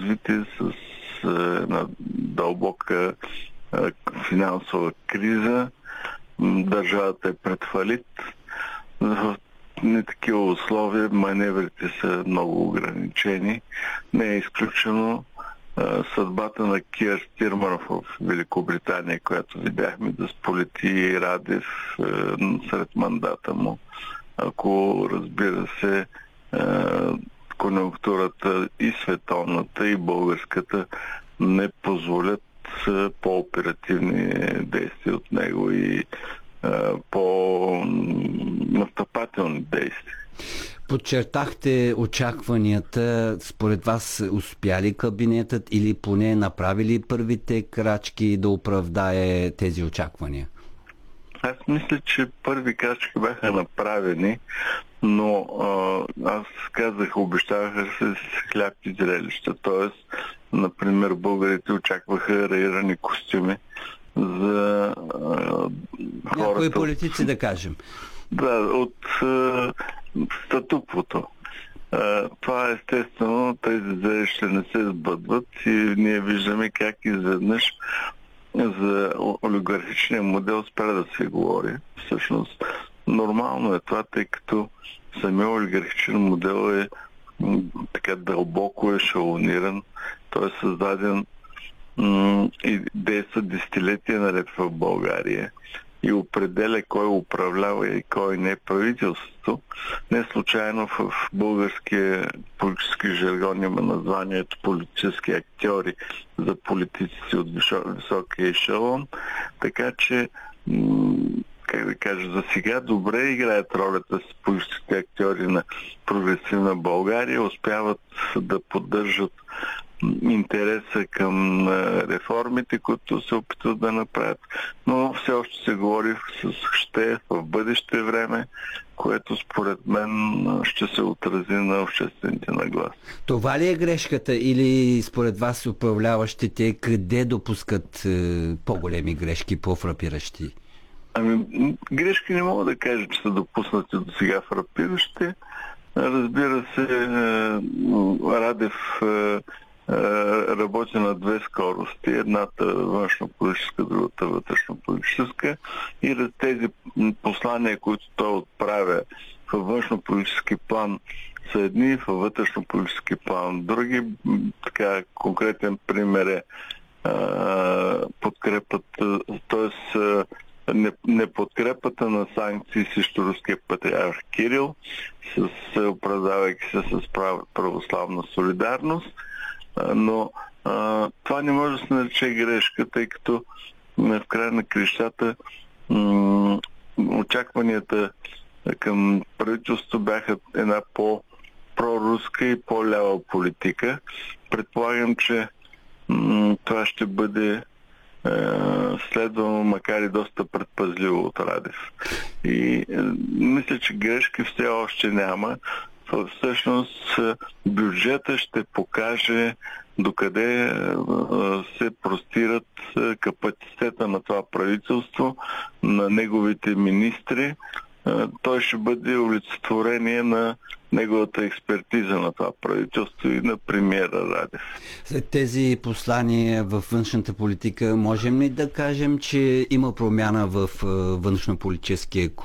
развитие с една дълбока финансова криза. Държавата е пред фалит. В не такива условия маневрите са много ограничени. Не е изключено съдбата на Киър Стърмър в Великобритания, която видяхме да сполети Радев сред мандата му. Ако, разбира се, конюнктурата и световната, и българската не позволят по-оперативни действия от него и по-настъпателни действия. Подчертахте очакванията. Според вас успя ли кабинетът или поне направили първите крачки да оправдае тези очаквания? Аз мисля, че първи крачки бяха направени, но аз казах, обещаваха се с хляб и зрелища. Тоест, например, българите очакваха раирани костюми за хората. Някои политици, да кажем. Да, от статуквото. Това естествено, тези зрелища не се сбъдват и ние виждаме как изведнъж за олигархичния модел спря да се говори. Всъщност, нормално е това, тъй като самия олигархичен модел е така дълбоко ешелониран. Той е създаден и действа десетилетия наред в България и определя кой управлява и кой не е правителството. Не случайно в българския политически жаргон има названието политически актьори за политици от високия ешелон. Така че, как да кажа, за сега добре играят ролята с политическите актьори на прогресивна България, успяват да поддържат интереса към реформите, които се опитват да направят, но все още се говори с ще в бъдеще време, което според мен ще се отрази на обществените нагласи. Това ли е грешката или според вас управляващите къде допускат по-големи грешки, по-фрапиращи? Грешки не мога да кажа, че са допуснати до сега фрапиращи. Разбира се, Радев работи на две скорости. Едната външно-политическа, другата вътрешно-политическа. И тези послания, които той отправя във външно-политически план са едни, във вътрешно-политически план други. Така, конкретен пример е подкрепата, т.е. неподкрепата на санкции срещу руския патриарх Кирил, оправдавайки се с православна солидарност. Но това не може да се нарече грешка, тъй като в края на крещата очакванията към правителството бяха една по-проруска и по-лява политика. Предполагам, че това ще бъде следвано, макар и доста предпазливо от Радев. И мисля, че грешки все още няма. Всъщност бюджета ще покаже докъде се простират капацитета на това правителство, на неговите министри. Той ще бъде олицетворение на неговата експертиза на това правителство и на премиера Радев. След тези послания в външната политика, можем ли да кажем, че има промяна в външнополитическия